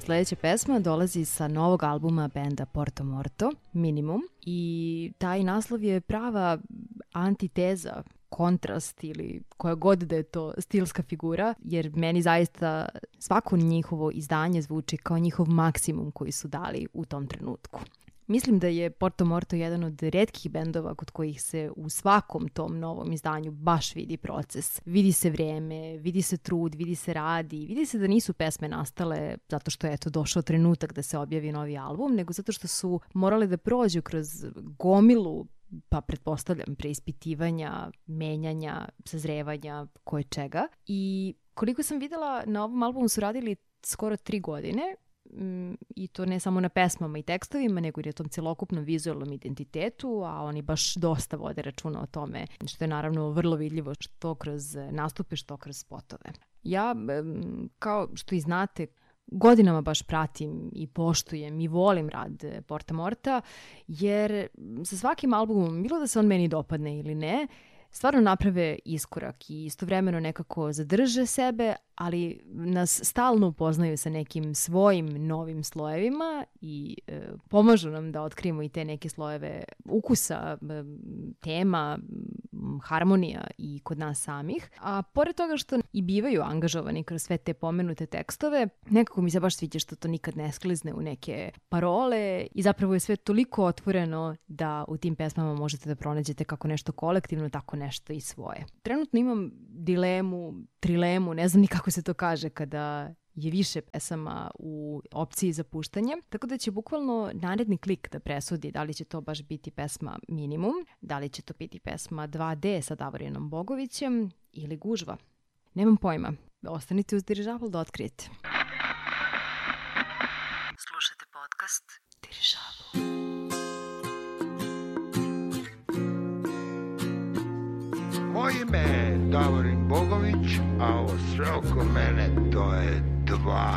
Sledeća pesma dolazi sa novog albuma benda Porto Morto, Minimum, i taj naslov je prava antiteza, kontrast ili koja god da je to stilska figura, jer meni zaista svako njihovo izdanje zvuči kao njihov maksimum koji su dali u tom trenutku. Mislim da je Porto Morto jedan od retkih bendova kod kojih se u svakom tom novom izdanju baš vidi proces. Vidi se vreme, vidi se trud, vidi se radi, vidi se da nisu pesme nastale zato što je došao trenutak da se objavi novi album, nego zato što su morali da prođu kroz gomilu, pa pretpostavljam, preispitivanja, menjanja, sazrevanja, koje čega. I koliko sam videla, na ovom albumu su radili skoro 3 godine, i to ne samo na pesmama i tekstovima, nego i na tom celokupnom vizualnom identitetu, a oni baš dosta vode računa o tome, što je naravno vrlo vidljivo što kroz nastupe, što kroz spotove. Ja, kao što i znate, godinama baš pratim i poštujem i volim rad Porta Morta, jer sa svakim albumom, bilo da se on meni dopadne ili ne, stvarno naprave iskorak i istovremeno nekako zadrže sebe, ali nas stalno upoznaju sa nekim svojim novim slojevima i pomažu nam da otkrijemo i te neke slojeve ukusa, tema, harmonija i kod nas samih. A pored toga što i bivaju angažovani kroz sve te pomenute tekstove, nekako mi se baš sviđa što to nikad ne sklizne u neke parole i zapravo je sve toliko otvoreno da u tim pesmama možete da pronađete kako nešto kolektivno, tako nešto i svoje. Trenutno imam trilemu, ne znam ni kako se to kaže kada je više pesama u opciji za puštanje, tako da će bukvalno naredni klik da presudi da li će to baš biti pesma Minimum, da li će to biti pesma 2D sa Davorinom Bogovićem ili Gužva. Nemam pojma. Ostanite uz Dirižabl da otkrijete. Slušajte podcast Dirižabl. Moje ime je Davorin Bogović, a ovo sve oko mene to je 2.